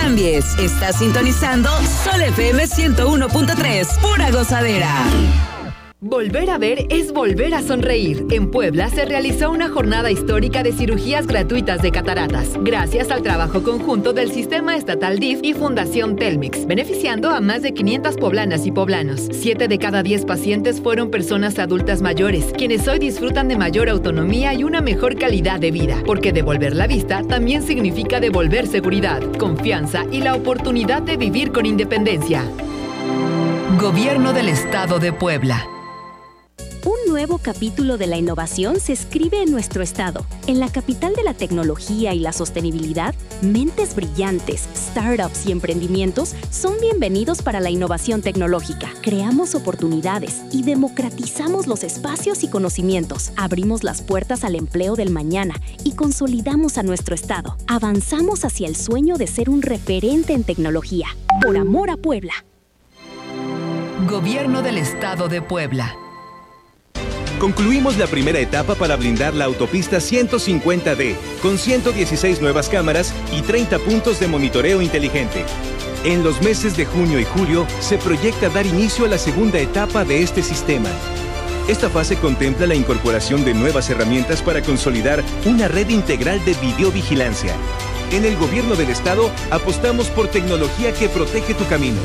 cambies. Estás sintonizando Sol FM 101.3, pura gozadera. Volver a ver es volver a sonreír. En Puebla se realizó una jornada histórica de cirugías gratuitas de cataratas, gracias al trabajo conjunto del Sistema Estatal DIF y Fundación Telmex, beneficiando a más de 500 poblanas y poblanos. 7 de cada 10 pacientes fueron personas adultas mayores, quienes hoy disfrutan de mayor autonomía y una mejor calidad de vida, porque devolver la vista también significa devolver seguridad, confianza y la oportunidad de vivir con independencia. Gobierno del Estado de Puebla. Un nuevo capítulo de la innovación se escribe en nuestro estado. En la capital de la tecnología y la sostenibilidad, mentes brillantes, startups y emprendimientos son bienvenidos para la innovación tecnológica. Creamos oportunidades y democratizamos los espacios y conocimientos. Abrimos las puertas al empleo del mañana y consolidamos a nuestro estado. Avanzamos hacia el sueño de ser un referente en tecnología. Por amor a Puebla. Gobierno del Estado de Puebla. Concluimos la primera etapa para blindar la autopista 150D, con 116 nuevas cámaras y 30 puntos de monitoreo inteligente. En los meses de junio y julio se proyecta dar inicio a la segunda etapa de este sistema. Esta fase contempla la incorporación de nuevas herramientas para consolidar una red integral de videovigilancia. En el Gobierno del Estado apostamos por tecnología que protege tu camino.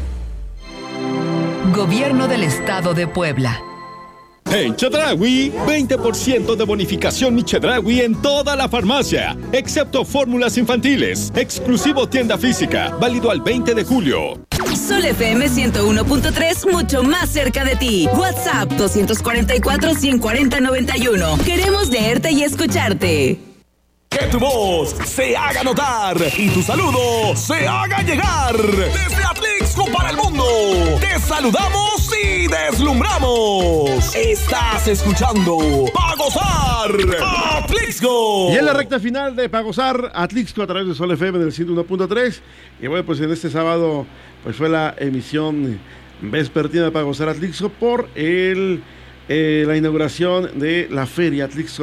Gobierno del Estado de Puebla. En Chedraui, 20% de bonificación Mi Chedraui en toda la farmacia, excepto fórmulas infantiles. Exclusivo tienda física, válido al 20 de julio. Sol FM 101.3, mucho más cerca de ti. WhatsApp 244-140-91. Queremos leerte y escucharte. Que tu voz se haga notar y tu saludo se haga llegar. Desde Atlixco para el mundo, te saludamos y deslumbramos. Estás escuchando Pa' Gozar Atlixco. Y en la recta final de Pa' Gozar Atlixco a través de Sol FM del 101.3. Y bueno, pues en este sábado pues fue la emisión vespertina de Pa' Gozar Atlixco por la inauguración de la Feria Atlixco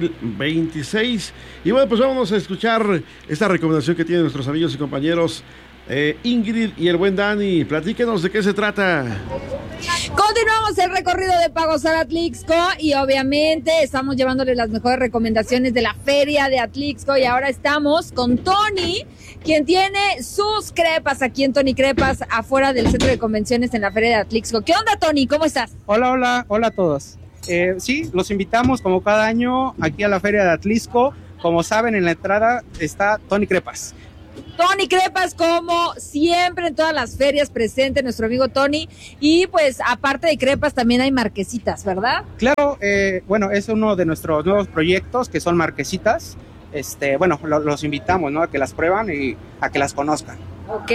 2026. Y bueno, pues vámonos a escuchar esta recomendación que tienen nuestros amigos y compañeros Ingrid y el buen Dani. Platíquenos de qué se trata. Continuamos el recorrido de Pa' Gozar Atlixco y obviamente estamos llevándoles las mejores recomendaciones de la Feria de Atlixco y ahora estamos con Tony, quien tiene sus crepas aquí en Tony Crepas, afuera del centro de convenciones en la Feria de Atlixco. ¿Qué onda, Tony? ¿Cómo estás? Hola a todos. Sí, los invitamos como cada año aquí a la Feria de Atlixco. Como saben, en la entrada está Tony Crepas. Tony Crepas, como siempre en todas las ferias, presente nuestro amigo Tony. Y pues aparte de crepas también hay marquesitas, ¿verdad? Claro, bueno, es uno de nuestros nuevos proyectos que son marquesitas. Bueno, los invitamos, ¿no? A que las prueban y a que las conozcan. Ok,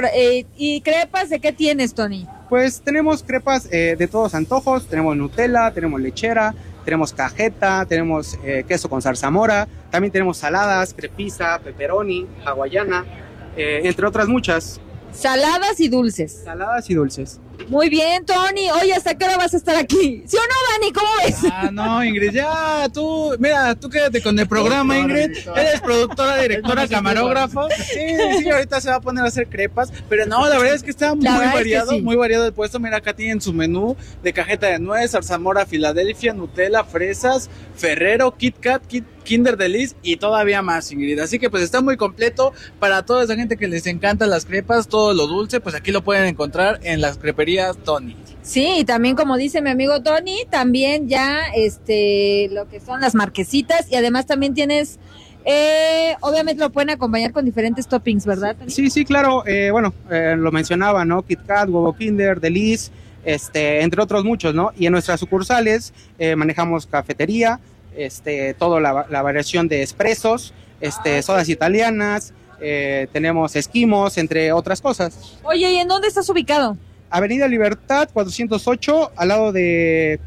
¿y crepas de qué tienes, Tony? Pues tenemos crepas de todos antojos, tenemos Nutella, tenemos lechera, tenemos cajeta, tenemos queso con zarzamora, también tenemos saladas, crepiza, pepperoni, hawaiana, entre otras muchas. Saladas y dulces. Saladas y dulces. Muy bien, Tony. Oye, ¿hasta qué hora vas a estar aquí? ¿Sí o no, Dani? ¿Cómo ves? Ah, no, Ingrid, ya tú, mira, tú quédate con el programa, Ingrid. Eres productora, directora, camarógrafo. Sí, ahorita se va a poner a hacer crepas. Pero no, la verdad es que está muy variado, muy variado el puesto. Mira, acá tienen su menú de cajeta de nuez, zarzamora, Filadelfia, Nutella, fresas, Ferrero, Kit Kat, Kinder Delice y todavía más, Ingrid. Así que pues está muy completo para toda esa gente que les encantan las crepas, todo lo dulce, pues aquí lo pueden encontrar en las creperías Tony. Sí, y también como dice mi amigo Tony, también ya lo que son las marquesitas y además también tienes, obviamente lo pueden acompañar con diferentes toppings, ¿verdad, Tony? Sí, claro, bueno, lo mencionaba, ¿no? Kit Kat, huevo Kinder, Delice, entre otros muchos, ¿no? Y en nuestras sucursales manejamos cafetería, toda la variación de espressos, sodas italianas, tenemos esquimos, entre otras cosas. Oye, ¿y en dónde estás ubicado? Avenida Libertad 408, al lado de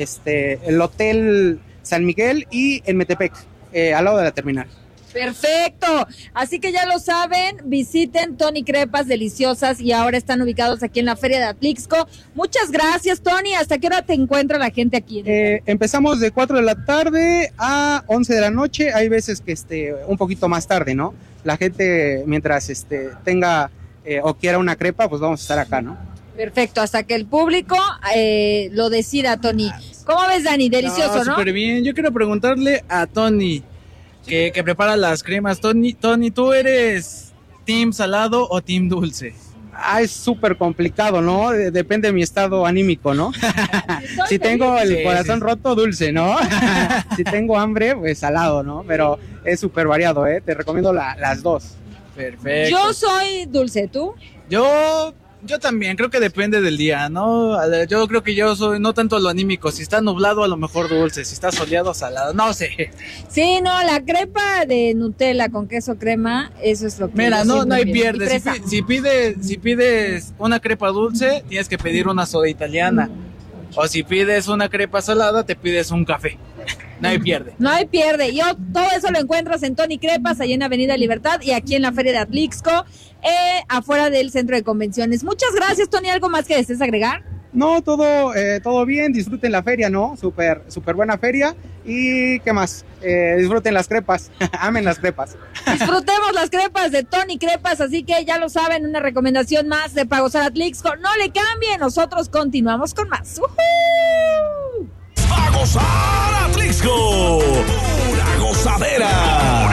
el Hotel San Miguel y en Metepec, al lado de la terminal. Perfecto, así que ya lo saben, visiten Tony Crepas deliciosas y ahora están ubicados aquí en la Feria de Atlixco. Muchas gracias, Tony. ¿Hasta qué hora te encuentra la gente aquí? Empezamos de 4 de la tarde a 11 de la noche, hay veces que un poquito más tarde, ¿no? la gente mientras tenga o quiera una crepa, pues vamos a estar acá, ¿no? Perfecto, hasta que el público lo decida, Tony. ¿Cómo ves, Dani? Delicioso, ¿no? Súper bien. Yo quiero preguntarle a Tony, que prepara las cremas. Tony, ¿tú eres team salado o team dulce? Es súper complicado, ¿no? Depende de mi estado anímico, ¿no? Si tengo el corazón roto, dulce, ¿no? Si tengo hambre, pues salado, ¿no? Pero es súper variado, ¿eh? Te recomiendo las dos. Perfecto. Yo soy dulce, ¿tú? Yo también, creo que depende del día, ¿no? Yo creo que yo soy, no tanto lo anímico, si está nublado a lo mejor dulce, si está soleado salado, no sé. Sí, no, la crepa de Nutella con queso crema, eso es lo que... Mira, no hay pierde, si pides una crepa dulce, tienes que pedir una soda italiana, o si pides una crepa salada, te pides un café. No hay pierde. No hay pierde. Todo eso lo encuentras en Tony Crepas, allá en Avenida Libertad y aquí en la Feria de Atlixco, afuera del centro de convenciones. Muchas gracias, Tony. ¿Algo más que desees agregar? No, todo bien. Disfruten la feria, ¿no? Súper buena feria. ¿Y qué más? Disfruten las crepas. Amen las crepas. Disfrutemos las crepas de Tony Crepas. Así que ya lo saben, una recomendación más de Pa' Gozar Atlixco. No le cambien. Nosotros continuamos con más. ¡Pa' Gozar Atlixco! ¡Pura gozadera!